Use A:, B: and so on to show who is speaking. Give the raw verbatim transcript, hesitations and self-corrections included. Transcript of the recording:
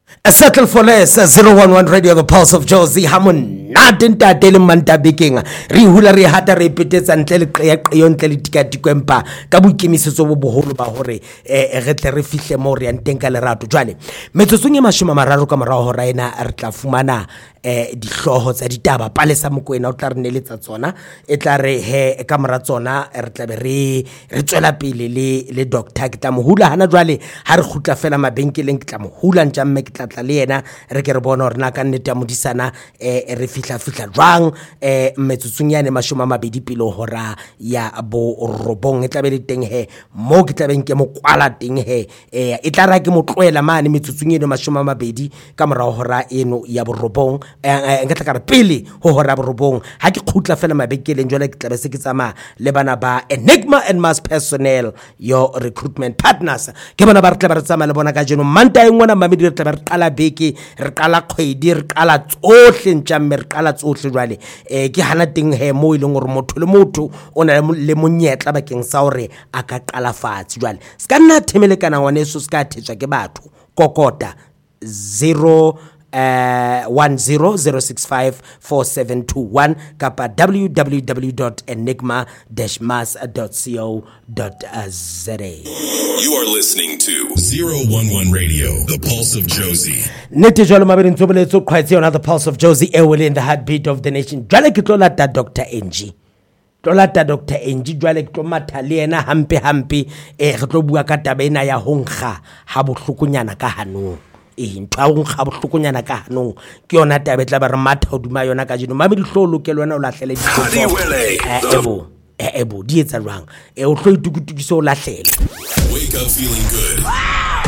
A: A settle for less, zero one one Radio, the pulse of Josie Hammond. Nadinta Daily Manta Biking, Rihulari Hata repeats and Teleon Teleticaticempa, Kabukimiso Boholo Bahore, a reterifish mori and Tenkalerato Jali. Metsusungi Mashuma Mararu Kamara Horaina, Ertla Fumana, di hloho tsa ditaba palesa mokoena o tla re neletsa tsona e tla re he kameratsona re tla be re re tswela pele le le doctor ke tla mohula hana jwale ha re khutla fela mabenkeleng ke tla mohula ntja mme ke tla tla le yena re ke re bona hore na ka nnete ya modisana e re fihla fihla jwang e metsutsungnyane mashoma mabedi pele hora ya bo robong e tla be le teng he mo ke tla beng ke mo kwala teng he e tla ra ke mo tloela mane metsutsungnyane mashoma mabedi ka mora hora eno ya bo robong nka tla ka re pele ho hora borobong ha ke khutla fela mabekeleng jwale ke tla be se ke tsama le bana ba Enigma and Mass Personnel, your recruitment partners ke bona ba re tla ba re tsama le bona ka jeno manta e ngwana mamedi re tla ba re qala beke re qala kgwedi re qala tsohle ntjamme re qala tsohle jwale eh ke hana teng he mo ile ngore motho le motho o na le monyetla bakeng sa hore a ka qala fatshe jwale ska nna themele kana ngwane so ska thetswa ke batho kokota zero Uh, one zero zero six five four seven two one kapa w w w dot enigma dash mass dot co dot z a.
B: You are listening to zero one one Radio, the pulse of Josie.
A: Nete jalo mabere ntsobele tso khwaitse yona the pulse of Josie e wele in the heartbeat of the nation. Jwale ke tlola ta Doctor Angie. Tlola ta Doctor Angie jwale ke tlo matha le yena hampe hampe e re tlo bua ka taba ena ya honkga ha bohlokonyana ka hanong. E ntwa go ga bohlokonyana ka hanong ke yona tabe tla ba re matha oduma yona ka jeno mame di hlo lokelo wena o lahlele di ebo ebo di etsa jwang e o hlo itukutukiso o lahlele.
B: Wake up feeling good.